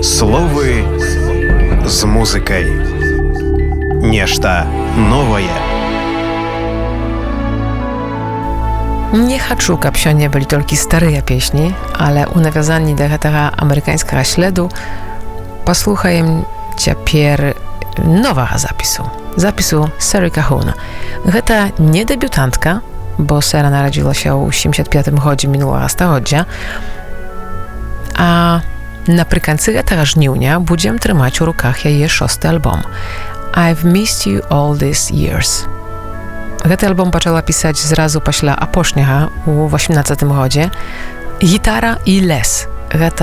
Словы з музыкай. Нешта новае. Не хачу, каб сёння былі толькі старыя песні, але ў навязанні да гэтага амерыканскага следу паслухаем цяпер новага запісу Сары Кахуна. Гэта не дэбютантка, бо Сара нарадзілася ў 75 годзе мінулага стагоддзя, а напрыканцы гэтага жніўня будзем трымаць у руках яе 6-ы альбом «I've Missed You All These Years». Гэты альбом пачала пісаць зразу пасля апошняга ў 18 годзе. Гітара і лес. Гэта